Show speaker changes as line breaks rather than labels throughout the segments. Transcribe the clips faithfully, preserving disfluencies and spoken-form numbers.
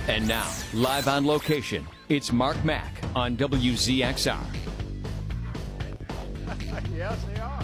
And now, live on location, it's Mark Mack on W Z X R.
Yes, they are.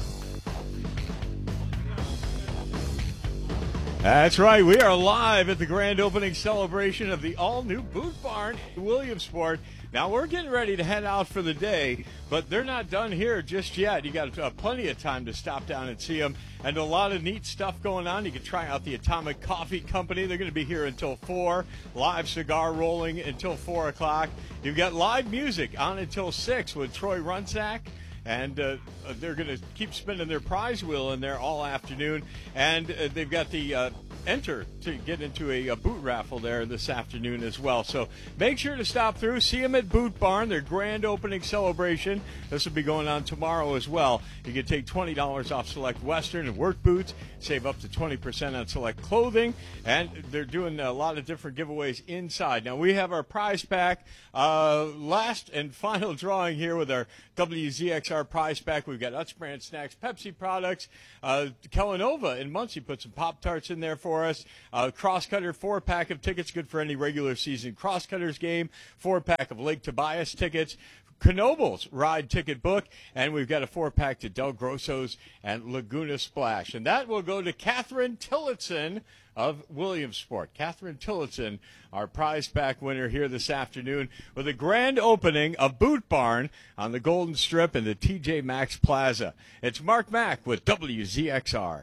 That's right. We are live at the grand opening celebration of the all-new Boot Barn in Williamsport. Now, we're getting ready to head out for the day, but they're not done here just yet. You got uh, plenty of time to stop down and see them, and a lot of neat stuff going on. You can try out the Atomic Coffee Company. They're going to be here until four. Live cigar rolling until four o'clock. You've got live music on until six with Troy Runsack. And uh, they're going to keep spinning their prize wheel in there all afternoon. And uh, they've got the uh, enter to get into a, a boot raffle there this afternoon as well. So make sure to stop through. See them at Boot Barn, their grand opening celebration. This will be going on tomorrow as well. You can take twenty dollars off select Western and work boots. Save up to twenty percent on select clothing. And they're doing a lot of different giveaways inside. Now, we have our prize pack. Uh, last and final drawing here with our W Z X R prize pack. We've got Utz Brand Snacks, Pepsi products. Uh, Kellanova in Muncie put some Pop-Tarts in there for us. Uh, Crosscutter four-pack of tickets, good for any regular season Crosscutters game. Four-pack of Lake Tobias tickets. Knoebels ride ticket book, and we've got a four-pack to Del Grosso's and Laguna Splash. And that will go to Catherine Tillotson of Williamsport. Catherine Tillotson, our prize pack winner here this afternoon with a grand opening of Boot Barn on the Golden Strip in the T J Maxx Plaza. It's Mark Mack with W Z X R.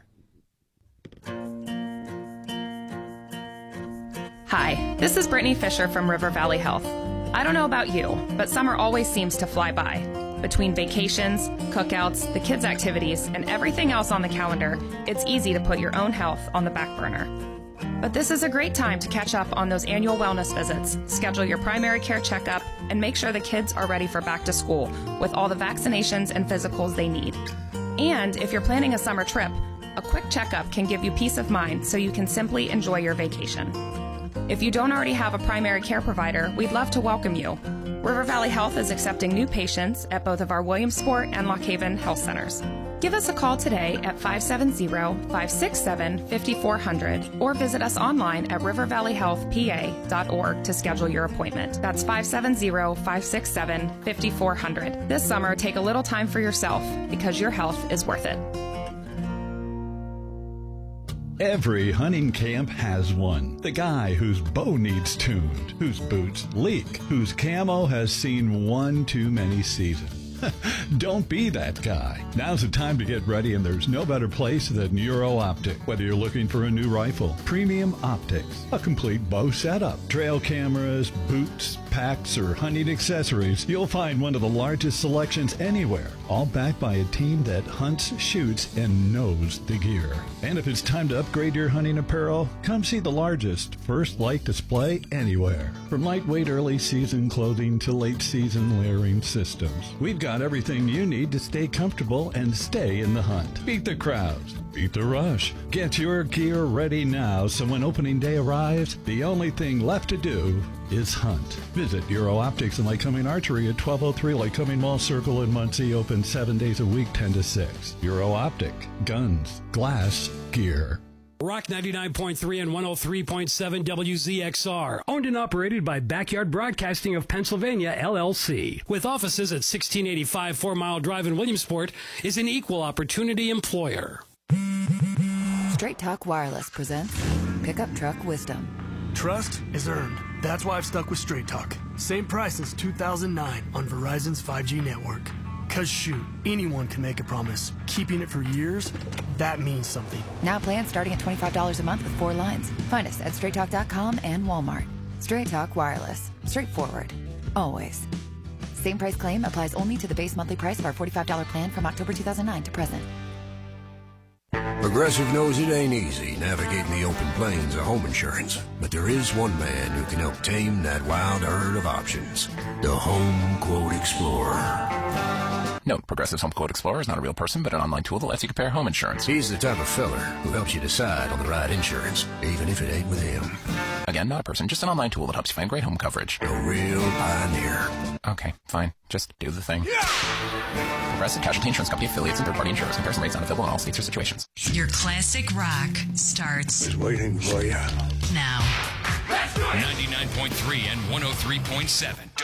Hi, this is Brittany Fisher from River Valley Health. I don't know about you, but summer always seems to fly by. Between vacations, cookouts, the kids' activities, and everything else on the calendar, it's easy to put your own health on the back burner. But this is a great time to catch up on those annual wellness visits, schedule your primary care checkup, and make sure the kids are ready for back to school with all the vaccinations and physicals they need. And if you're planning a summer trip, a quick checkup can give you peace of mind so you can simply enjoy your vacation. If you don't already have a primary care provider, we'd love to welcome you. River Valley Health is accepting new patients at both of our Williamsport and Lock Haven health centers. Give us a call today at five seven zero, five six seven, five four zero zero or visit us online at river valley health p a dot org to schedule your appointment. That's five seven zero, five six seven, five four zero zero. This summer, take a little time for yourself because your health is worth it.
Every hunting camp has one. The guy whose bow needs tuned, whose boots leak, whose camo has seen one too many seasons. Don't be that guy. Now's the time to get ready, and there's no better place than Euro Optic. Whether you're looking for a new rifle, premium optics, a complete bow setup, trail cameras, boots, packs, or hunting accessories, you'll find one of the largest selections anywhere, all backed by a team that hunts, shoots, and knows the gear. And if it's time to upgrade your hunting apparel, come see the largest First Light display anywhere. From lightweight early season clothing to late season layering systems, we've got everything you need to stay comfortable and stay in the hunt. Beat the crowds, beat the rush. Get your gear ready now so when opening day arrives, the only thing left to do is hunt. Visit Euro Optics and Lycoming Archery at twelve oh three Lycoming Mall Circle in Muncie, open seven days a week, ten to six. Euro Optic, guns, glass, gear.
Rock ninety-nine point three and one oh three point seven W Z X R, owned and operated by Backyard Broadcasting of Pennsylvania, L L C, with offices at sixteen eighty-five Four Mile Drive in Williamsport, is an equal opportunity employer.
Straight Talk Wireless presents Pickup Truck Wisdom.
Trust is earned. That's why I've stuck with Straight Talk. Same price since two thousand nine on Verizon's five G network. Cause shoot, anyone can make a promise. Keeping it for years, that means something.
Now plans starting at twenty-five dollars a month with four lines. Find us at straight talk dot com and Walmart. Straight Talk Wireless. Straightforward. Always. Same price claim applies only to the base monthly price of our forty-five dollars plan from October two thousand nine to present.
Progressive knows it ain't easy navigating the open plains of home insurance, but there is one man who can help tame that wild herd of options. The Home Quote Explorer.
Note, Progressive's Home Quote Explorer is not a real person, but an online tool that lets you compare home insurance.
He's the type of feller who helps you decide on the right insurance, even if it ain't with him.
Again, not a person, just an online tool that helps you find great home coverage.
A real pioneer.
Okay, fine. Just do the thing. Yeah! Progressive Casualty Insurance Company affiliates and third-party insurers. Comparison rates not available in all states or situations.
Your classic rock starts...
It's waiting for you.
Now.
Let's do it!
ninety-nine point three and one oh three point seven